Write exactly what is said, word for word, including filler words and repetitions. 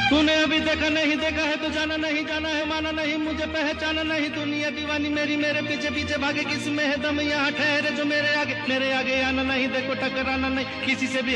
तूने अभी देखा नहीं देखा है तो जाना नहीं जाना है माना नहीं मुझे पहचाना नहीं दुनिया दीवानी मेरी मेरे पीछे पीछे भागे किस में है दम यहाँ ठहरे जो मेरे आगे मेरे आगे आना नहीं देखो टकराना नहीं किसी से भी